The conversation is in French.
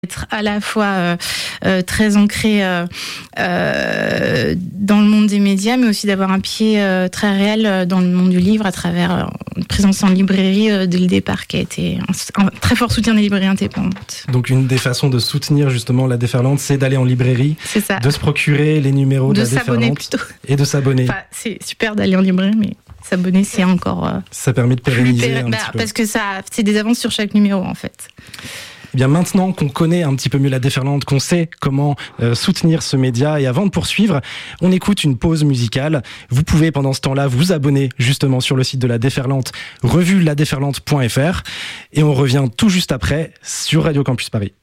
être à la fois très ancré dans le monde des médias, mais aussi d'avoir un pied très réel dans le monde du livre à travers une présence en librairie dès le départ, qui a été un très fort soutien des librairies indépendantes. Donc une des façons de soutenir justement la Déferlante, c'est d'aller en librairie, c'est ça. De se procurer les numéros de la Déferlante plutôt. Et de s'abonner. Enfin, c'est super d'aller en librairie, mais s'abonner, c'est encore... ça permet de pérenniser un petit peu. Parce que c'est des avances sur chaque numéro, en fait. Eh bien maintenant qu'on connaît un petit peu mieux la Déferlante, qu'on sait comment soutenir ce média, et avant de poursuivre, on écoute une pause musicale. Vous pouvez pendant ce temps-là vous abonner justement sur le site de la Déferlante, revueladéferlante.fr, et on revient tout juste après sur Radio Campus Paris.